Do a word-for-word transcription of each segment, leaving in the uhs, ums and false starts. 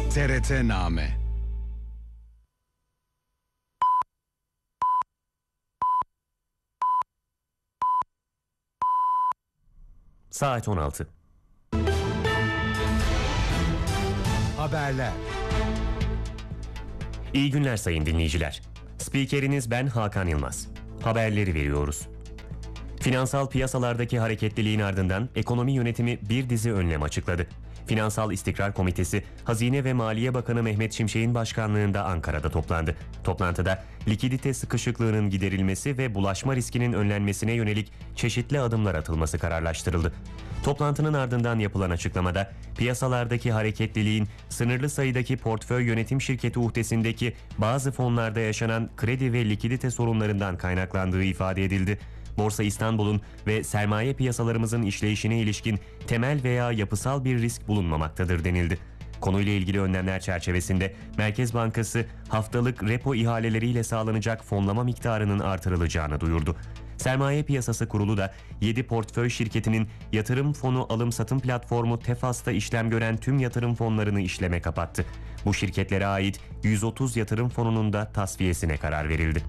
T R T-Name. Saat on altı. Haberler. İyi günler sayın dinleyiciler. Spikeriniz ben Hakan Yılmaz. Haberleri veriyoruz. Finansal piyasalardaki hareketliliğin ardından ekonomi yönetimi bir dizi önlem açıkladı. Finansal İstikrar Komitesi, Hazine ve Maliye Bakanı Mehmet Şimşek'in başkanlığında Ankara'da toplandı. Toplantıda likidite sıkışıklığının giderilmesi ve bulaşma riskinin önlenmesine yönelik çeşitli adımlar atılması kararlaştırıldı. Toplantının ardından yapılan açıklamada piyasalardaki hareketliliğin sınırlı sayıdaki portföy yönetim şirketi uhdesindeki bazı fonlarda yaşanan kredi ve likidite sorunlarından kaynaklandığı ifade edildi. Borsa İstanbul'un ve sermaye piyasalarımızın işleyişine ilişkin temel veya yapısal bir risk bulunmamaktadır denildi. Konuyla ilgili önlemler çerçevesinde Merkez Bankası haftalık repo ihaleleriyle sağlanacak fonlama miktarının artırılacağını duyurdu. Sermaye Piyasası Kurulu da yedi portföy şirketinin yatırım fonu alım-satım platformu Tefas'ta işlem gören tüm yatırım fonlarını işleme kapattı. Bu şirketlere ait yüz otuz yatırım fonunun da tasfiyesine karar verildi.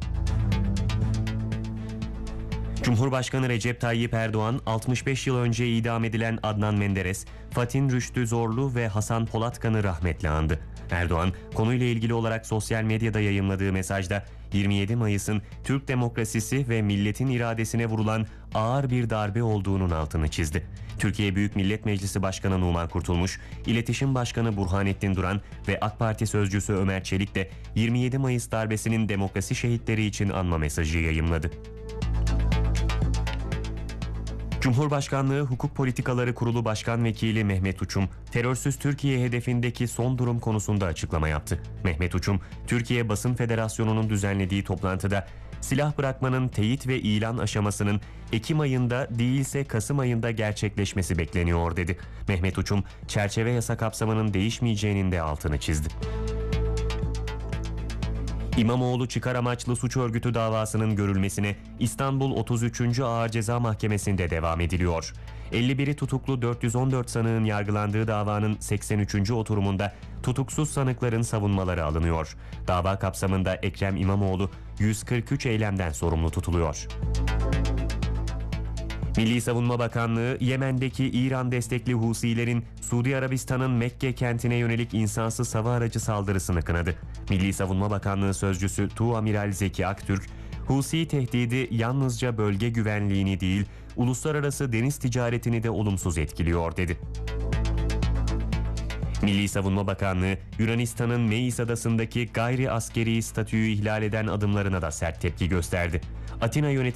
Cumhurbaşkanı Recep Tayyip Erdoğan, altmış beş yıl önce idam edilen Adnan Menderes, Fatin Rüştü Zorlu ve Hasan Polatkan'ı rahmetle andı. Erdoğan, konuyla ilgili olarak sosyal medyada yayımladığı mesajda, yirmi yedi Mayıs'ın Türk demokrasisi ve milletin iradesine vurulan ağır bir darbe olduğunun altını çizdi. Türkiye Büyük Millet Meclisi Başkanı Numan Kurtulmuş, İletişim Başkanı Burhanettin Duran ve AK Parti Sözcüsü Ömer Çelik de yirmi yedi Mayıs darbesinin demokrasi şehitleri için anma mesajı yayımladı. Cumhurbaşkanlığı Hukuk Politikaları Kurulu Başkan Vekili Mehmet Uçum, terörsüz Türkiye hedefindeki son durum konusunda açıklama yaptı. Mehmet Uçum, Türkiye Basın Federasyonu'nun düzenlediği toplantıda silah bırakmanın teyit ve ilan aşamasının Ekim ayında değilse Kasım ayında gerçekleşmesi bekleniyor dedi. Mehmet Uçum, çerçeve yasa kapsamının değişmeyeceğinin de altını çizdi. İmamoğlu çıkar amaçlı suç örgütü davasının görülmesine İstanbul otuz üçüncü Ağır Ceza Mahkemesi'nde devam ediliyor. elli biri tutuklu dört yüz on dört sanığın yargılandığı davanın seksen üçüncü oturumunda tutuksuz sanıkların savunmaları alınıyor. Dava kapsamında Ekrem İmamoğlu yüz kırk üç eylemden sorumlu tutuluyor. Milli Savunma Bakanlığı, Yemen'deki İran destekli Husilerin Suudi Arabistan'ın Mekke kentine yönelik insansız hava aracı saldırısını kınadı. Milli Savunma Bakanlığı Sözcüsü Tuğamiral Zeki Aktürk, Husi tehdidi yalnızca bölge güvenliğini değil, uluslararası deniz ticaretini de olumsuz etkiliyor dedi. Milli Savunma Bakanlığı, Yunanistan'ın Meis Adası'ndaki gayri askeri statüyü ihlal eden adımlarına da sert tepki gösterdi. Atina yönetimi